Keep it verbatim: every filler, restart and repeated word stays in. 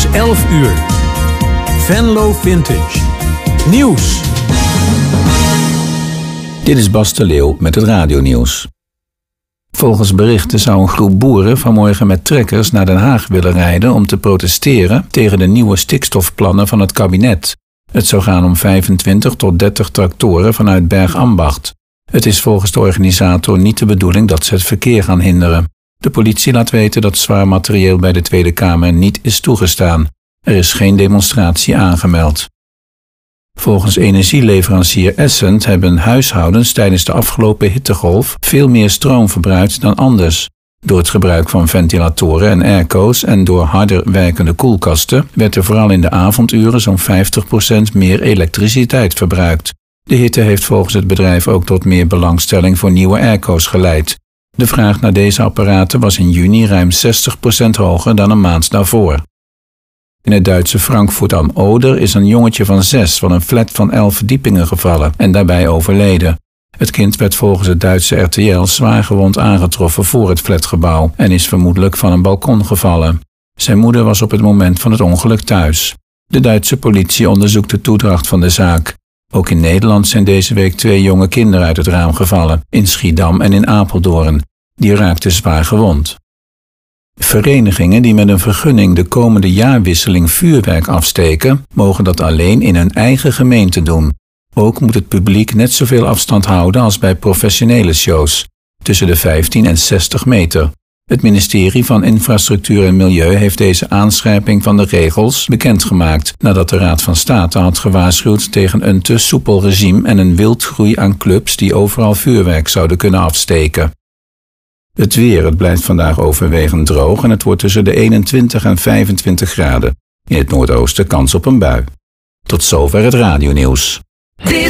elf uur. Venlo Vintage. Nieuws. Dit is Bas de Leeuw met het radionieuws. Volgens berichten zou een groep boeren vanmorgen met trekkers naar Den Haag willen rijden om te protesteren tegen de nieuwe stikstofplannen van het kabinet. Het zou gaan om vijfentwintig tot dertig tractoren vanuit Bergambacht. Het is volgens de organisator niet de bedoeling dat ze het verkeer gaan hinderen. De politie laat weten dat zwaar materieel bij de Tweede Kamer niet is toegestaan. Er is geen demonstratie aangemeld. Volgens energieleverancier Essent hebben huishoudens tijdens de afgelopen hittegolf veel meer stroom verbruikt dan anders. Door het gebruik van ventilatoren en airco's en door harder werkende koelkasten werd er vooral in de avonduren zo'n vijftig procent meer elektriciteit verbruikt. De hitte heeft volgens het bedrijf ook tot meer belangstelling voor nieuwe airco's geleid. De vraag naar deze apparaten was in juni ruim zestig procent hoger dan een maand daarvoor. In het Duitse Frankfurt am Oder is een jongetje van zes van een flat van elf verdiepingen gevallen en daarbij overleden. Het kind werd volgens het Duitse R T L zwaargewond aangetroffen voor het flatgebouw en is vermoedelijk van een balkon gevallen. Zijn moeder was op het moment van het ongeluk thuis. De Duitse politie onderzoekt de toedracht van de zaak. Ook in Nederland zijn deze week twee jonge kinderen uit het raam gevallen, in Schiedam en in Apeldoorn. Die raakten zwaar gewond. Verenigingen die met een vergunning de komende jaarwisseling vuurwerk afsteken, mogen dat alleen in hun eigen gemeente doen. Ook moet het publiek net zoveel afstand houden als bij professionele shows, tussen de vijftien en zestig meter. Het ministerie van Infrastructuur en Milieu heeft deze aanscherping van de regels bekendgemaakt nadat de Raad van State had gewaarschuwd tegen een te soepel regime en een wildgroei aan clubs die overal vuurwerk zouden kunnen afsteken. Het weer, het blijft vandaag overwegend droog en het wordt tussen de eenentwintig en vijfentwintig graden. In het noordoosten kans op een bui. Tot zover het radionieuws.